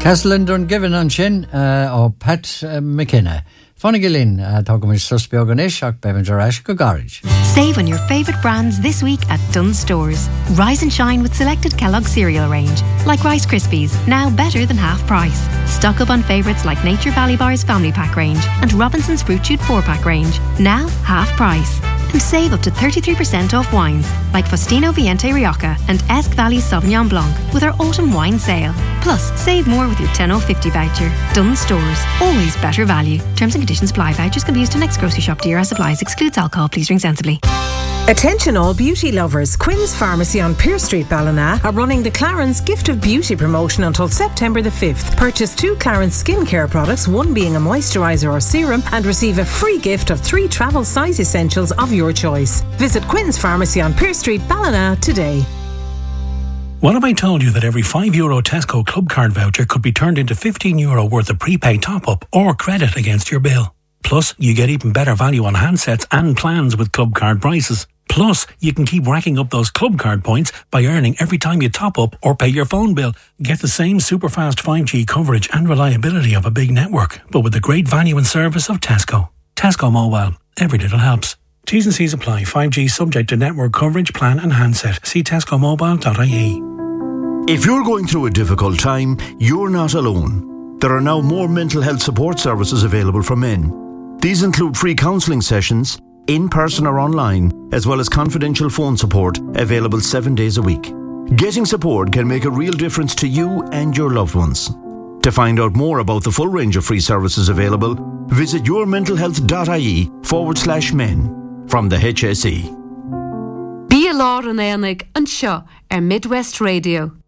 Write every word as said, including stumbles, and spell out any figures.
Castellan dun given an sin ó Pat McKenna. Fonnigilin talking with Susbioganish och Bevingerash go garage. Save on your favourite brands this week at Dunnes Stores. Rise and shine with selected Kellogg cereal range, like Rice Krispies, now better than half price. Stock up on favourites like Nature Valley Bar's Family Pack range and Robinson's Fruit Shoot four pack range, now half price. And save up to thirty-three percent off wines like Faustino Viente Rioja and Esk Valley Sauvignon Blanc with our autumn wine sale. Plus, save more with your ten oh fifty voucher. Dunnes Stores, always better value. Terms and conditions apply. Vouchers can be used to next grocery shop. D R S supplies. Excludes alcohol. Please drink sensibly. Attention all beauty lovers. Quinn's Pharmacy on Pearse Street, Ballina are running the Clarence Gift of Beauty promotion until September the fifth. Purchase two Clarence skincare products, one being a moisturiser or serum, and receive a free gift of three travel size essentials of your choice. Visit Quinn's Pharmacy on Pearse Street, Ballina today. What have I told you that every five euro Tesco Club Card voucher could be turned into fifteen euro worth of prepaid top-up or credit against your bill? Plus, you get even better value on handsets and plans with Club Card prices. Plus, you can keep racking up those Club Card points by earning every time you top up or pay your phone bill. Get the same super fast five G coverage and reliability of a big network, but with the great value and service of Tesco. Tesco Mobile. Every little helps. T's and C's apply. five G subject to network coverage, plan and handset. See tesco mobile dot I E. If you're going through a difficult time, you're not alone. There are now more mental health support services available for men. These include free counselling sessions, in person or online, as well as confidential phone support available seven days a week. Getting support can make a real difference to you and your loved ones. To find out more about the full range of free services available, visit yourmentalhealth.ie forward slash men from the H S E. Bí a lá an éanaig an seo ar Midwest Radio.